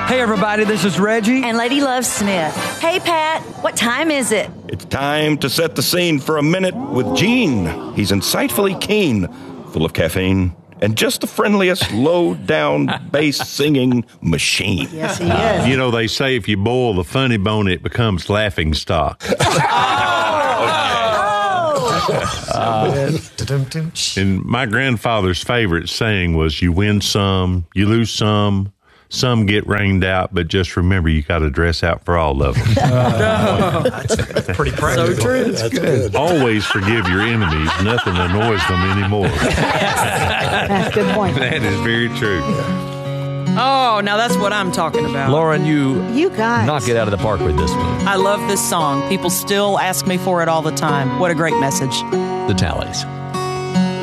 Hey, everybody, this is Reggie. And Lady Love Smith. Hey, Pat, what time is it? It's time to set the scene for a minute with Gene. He's insightfully keen, full of caffeine, and just the friendliest, low-down bass singing machine. Yes, he is. You know, they say if you boil the funny bone, it becomes laughing stock. And my grandfather's favorite saying was, you win some, you lose some get rained out, but just remember, you got to dress out for all of them. That's pretty practical. So true. That's good. Always forgive your enemies. Nothing annoys them anymore. That's a good point. That is very true. Oh, now that's what I'm talking about. Lauren, You guys. knock it out of the park with this one. I love this song. People still ask me for it all the time. What a great message. The Tallies.